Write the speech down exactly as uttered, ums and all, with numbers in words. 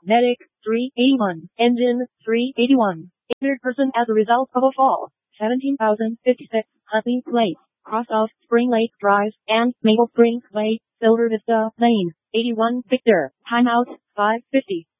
Medic, three eighty-one. Engine, three eighty-one. Injured person as a result of a fall, seventeen thousand fifty-six. Huntley Place, cross of Spring Lake Drive, and Maple Springs Way, Silver Vista Lane, eighty-one Victor. Timeout, five fifty.